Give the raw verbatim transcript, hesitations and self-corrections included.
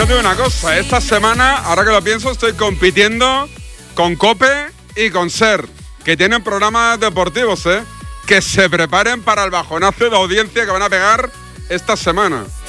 os digo una cosa, esta semana, ahora que lo pienso, estoy compitiendo con COPE y con SER, que tienen programas deportivos, ¿eh? Que se preparen para el bajonazo de audiencia que van a pegar esta semana.